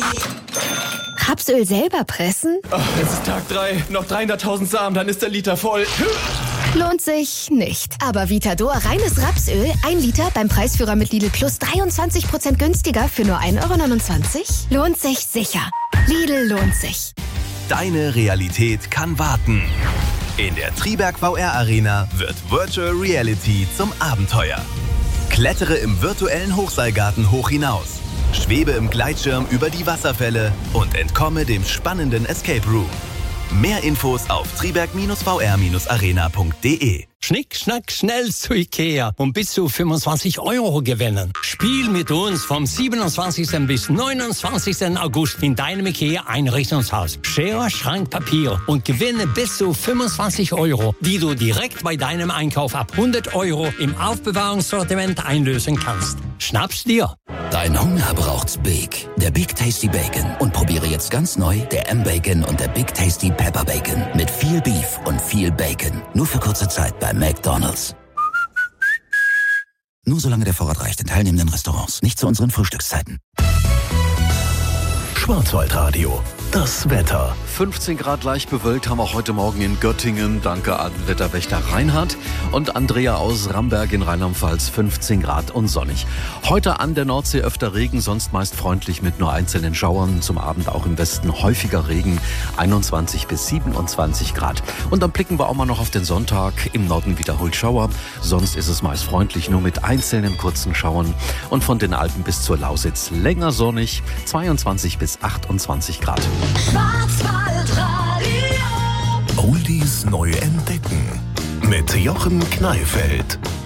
Rapsöl selber pressen? Oh, es ist Tag 3, noch 300.000 Samen, dann ist der Liter voll. Lohnt sich nicht. Aber Vitador reines Rapsöl, 1 Liter beim Preisführer mit Lidl Plus 23% günstiger für nur 1,29 €? Lohnt sich sicher. Lidl lohnt sich. Deine Realität kann warten. In der Triberg VR Arena wird Virtual Reality zum Abenteuer. Klettere im virtuellen Hochseilgarten hoch hinaus. Schwebe im Gleitschirm über die Wasserfälle und entkomme dem spannenden Escape Room. Mehr Infos auf triberg-vr-arena.de. Schnick, schnack, schnell zu Ikea und bis zu 25 € gewinnen. Spiel mit uns vom 27. bis 29. August in deinem Ikea-Einrichtungshaus. Schere, Schrank, Papier und gewinne bis zu 25 €, die du direkt bei deinem Einkauf ab 100 € im Aufbewahrungssortiment einlösen kannst. Schnapp's dir! Dein Hunger braucht's Big. Der Big Tasty Bacon. Und probiere jetzt ganz neu der M-Bacon und der Big Tasty Pepper Bacon. Mit viel Beef und viel Bacon. Nur für kurze Zeit bei McDonald's. Nur solange der Vorrat reicht in teilnehmenden Restaurants. Nicht zu unseren Frühstückszeiten. Schwarzwaldradio. Das Wetter. 15 Grad leicht bewölkt haben wir heute Morgen in Göttingen. Danke an Wetterwächter Reinhard und Andrea aus Ramberg in Rheinland-Pfalz. 15 Grad und sonnig. Heute an der Nordsee öfter Regen, sonst meist freundlich mit nur einzelnen Schauern. Zum Abend auch im Westen häufiger Regen. 21 bis 27 Grad. Und dann blicken wir auch mal noch auf den Sonntag. Im Norden wiederholt Schauer. Sonst ist es meist freundlich, nur mit einzelnen kurzen Schauern. Und von den Alpen bis zur Lausitz länger sonnig. 22 bis 28 Grad. Schwarzwaldradio. Oldies neu entdecken. Mit Jochen Kneifeld.